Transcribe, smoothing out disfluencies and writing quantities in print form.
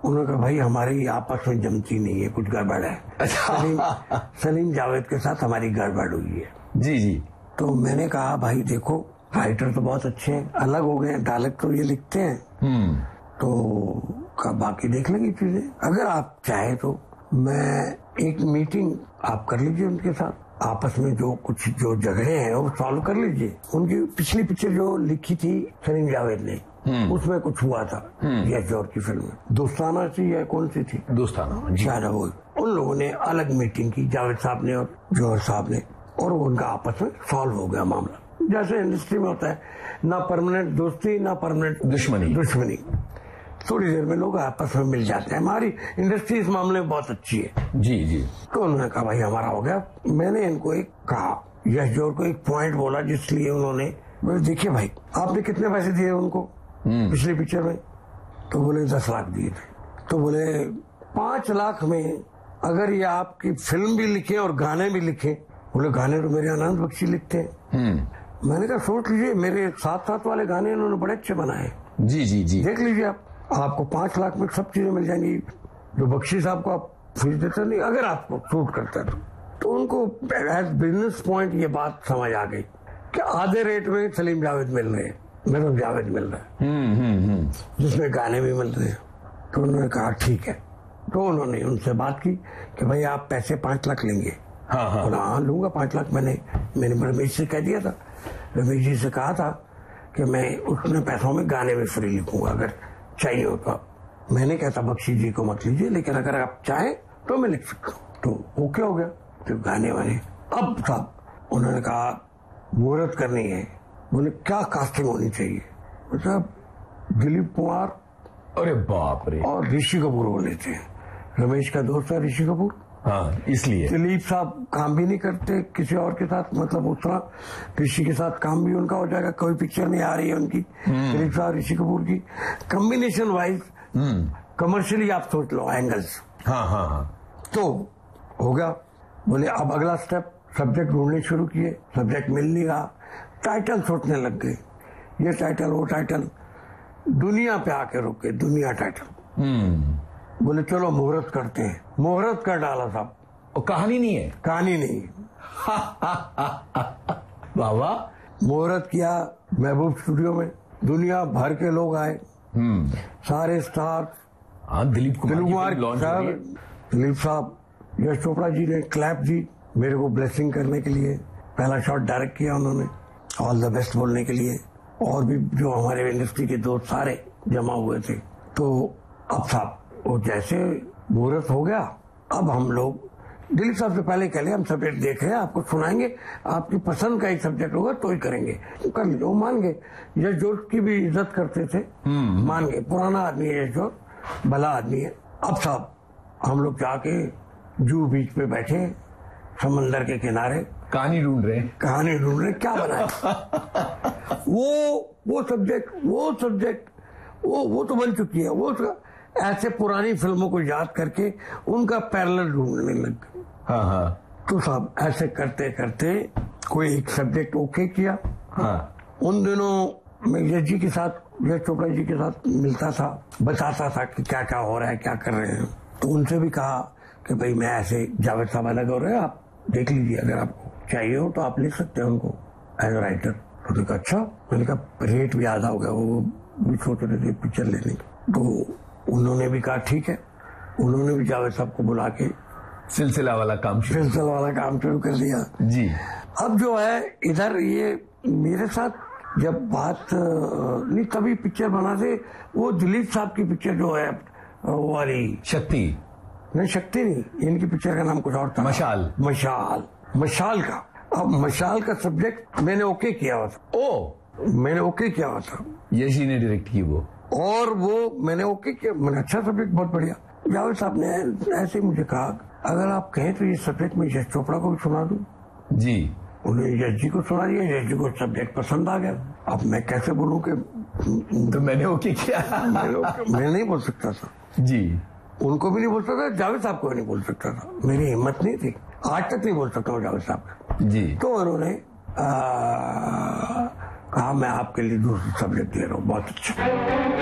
उन्होंने कहा भाई हमारी आपस में जमती नहीं है, कुछ गड़बड़ है। सलीम जावेद के साथ हमारी गड़बड़ हुई है। जी जी। तो मैंने कहा भाई देखो राइटर तो बहुत अच्छे हैं, अलग हो गए, डायलॉग तो ये लिखते हैं, तो बाकी देख लेंगे चीजें। अगर आप चाहे तो मैं एक मीटिंग आप कर लीजिए उनके साथ, आपस में जो झगड़े हैं वो सॉल्व कर लीजिए। उनकी पिछली पिक्चर जो लिखी थी सलीम जावेद ने, उसमें कुछ हुआ था यश जौहर की फिल्म में, दोस्ताना थी या कौन सी थी, दोस्ताना शायद वो। उन लोगों ने अलग मीटिंग की, जावेद साहब ने और जौहर साहब ने, और उनका आपस में सॉल्व हो गया मामला। जैसे इंडस्ट्री में होता है, ना परमानेंट दोस्ती ना परमानेंट दुश्मनी। थोड़ी देर में लोग आपस में मिल जाते हैं। हमारी इंडस्ट्री इस मामले में बहुत अच्छी है। जी जी। तो उन्होंने कहा भाई हमारा हो गया। मैंने इनको एक कहा, यश जौहर को एक पॉइंट बोला, जिसलिए उन्होंने देखिए भाई आपने कितने पैसे दिए उनको पिछली पिक्चर में? तो बोले 10 लाख दिए थे। तो बोले 5 लाख में अगर ये आपकी फिल्म भी लिखे और गाने भी लिखे। बोले गाने तो मेरे आनंद बख्शी लिखते हैं। मैंने कहा सोच लीजिए, मेरे साथ वाले गाने इन्होंने बड़े अच्छे बनाए। जी जी जी, देख लीजिए आपको 5 लाख में सब चीजें मिल जाएंगी जो बख्शी साहब को आप फीस देते नहीं, अगर आपको सूट करता है तो उनको एज बिजनेस पॉइंट ये बात समझ आ गई कि आधे रेट में सलीम जावेद मिल रहे हैं, मेरे को जावेद मिल रहा है, जिसमें गाने भी मिल रहे हैं। तो उन्होंने कहा ठीक है। तो उन्होंने उनसे बात की कि भाई आप पैसे 5 लाख लेंगे? हाँ लूंगा 5 लाख। मैंने रमेश से कह दिया था, रमेश जी से कहा था कि मैं उतने पैसों में गाने में फ्री लिखूंगा, अगर चाहिए हो तो। मैंने कहता बख्शी जी को मत लीजिए, लेकिन अगर आप चाहें तो मैं लिख सकता हूँ। तो ओके हो गया। तो गाने वाले अब साहब उन्होंने कहा मुहूर्त करनी है। बोले क्या कास्टिंग होनी चाहिए? मतलब दिलीप कुमार, अरे बाप रे, और ऋषि कपूर बोले थे। रमेश का दोस्त है ऋषि कपूर। हाँ, इसलिए दिलीप साहब काम भी नहीं करते किसी और के साथ, मतलब उस तरह ऋषि के साथ काम भी उनका हो जाएगा। कोई पिक्चर नहीं आ रही है उनकी, दिलीप साहब ऋषि कपूर की। कॉम्बिनेशन वाइज कमर्शियली आप सोच लो एंगल्स। हाँ। तो हो गया। बोले अब अगला स्टेप, सब्जेक्ट ढूंढने शुरू किए, सब्जेक्ट मिल नहीं रहा, टाइटल सोचने लग गए, ये टाइटल वो टाइटल, दुनिया पे आके रुके, दुनिया टाइटल। बोले चलो मुहूर्त करते हैं। मुहूर्त कर डाला साहब। और कहानी नहीं है? कहानी नहीं। बाबा मुहूर्त किया महबूब स्टूडियो में, दुनिया भर के लोग आए, सारे स्टार। दिलीप कुमार साहब, दिलीप साहब, यश चोपड़ा जी ने क्लैप दी मेरे को ब्लेसिंग करने के लिए। पहला शॉट डायरेक्ट किया उन्होंने, ऑल द बेस्ट बोलने के लिए। और भी जो हमारे इंडस्ट्री के दोस्त सारे जमा हुए थे। तो अब साहब वो जैसे मुहूर्त हो गया, अब हम लोग दिलीप साहब से पहले कह लिया हम सब्जेक्ट देख रहे हैं, आपको सुनाएंगे, आपकी पसंद का एक सब्जेक्ट होगा तो ही करेंगे। तो कर लीजिए। वो मान गए। यश जौहर की भी इज्जत करते थे, मान गए। पुराना आदमी है यश जौहर, भला आदमी है। अब साहब हम लोग जाके जू बीच पे बैठे, समंदर के किनारे, कहानी ढूंढ रहे क्या बनाए। वो सब्जेक्ट वो तो बन चुकी है। वो ऐसे पुरानी फिल्मों को याद करके उनका पैरेलल ढूंढने लग गए। हाँ। तो साहब ऐसे करते करते कोई एक सब्जेक्ट ओके किया। उन दिनों मैं यश जी के साथ, यश चोपड़ा जी के साथ मिलता था, बताता था कि क्या क्या हो रहा है, क्या कर रहे हैं। तो उनसे भी कहा कि भाई मैं ऐसे जावेद साहब अलग हो रहे हैं, आप देख लीजिए, अगर आपको चाहिए हो तो आप लिख सकते हैं उनको एज ए राइटर। तो कहा अच्छा। मैंने कहा रेट भी आधा हो गया, वो भी सोच रहे थे पिक्चर लेने की। तो उन्होंने भी कहा ठीक है। उन्होंने भी जावेद साहब को बुला के सिलसिला वाला काम शुरू कर दिया जी। अब जो है इधर ये मेरे साथ जब बात नहीं, तभी पिक्चर बना थे वो दिलीप साहब की पिक्चर जो है वो वाली शक्ति नहीं, इनकी पिक्चर का नाम कुछ और था, मशाल का। अब मशाल का सब्जेक्ट मैंने ओके किया हुआ था। मैंने ओके किया हुआ था, यश जी ने डायरेक्ट की वो, और वो मैंने ओके किया। मैंने अच्छा सब्जेक्ट, बहुत बढ़िया। जावेद साहब ने ऐसे मुझे कहा अगर आप कहें तो ये सब्जेक्ट मैं यश चोपड़ा को भी सुना दूं। जी। उन्हें यश जी को सुना दिया, यश जी को सब्जेक्ट पसंद आ गया। अब मैं कैसे बोलूं कि तो मैंने ओके किया। मैं नहीं बोल सकता था जी, उनको भी नहीं बोल सकता, जावेद साहब को भी नहीं बोल सकता था। मेरी हिम्मत नहीं थी, आज तक नहीं बोल सकता हूँ जावेद साहब जी। तो उन्होंने कहा मैं आपके लिए दूसरा सब्जेक्ट दे रहा हूँ, बहुत अच्छा।